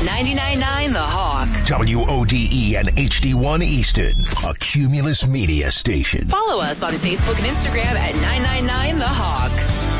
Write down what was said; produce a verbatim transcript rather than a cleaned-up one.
ninety-nine point nine The Hawk. W O D E and H D one Easton, a Cumulus Media station. Follow us on Facebook and Instagram at nine nine nine The Hawk.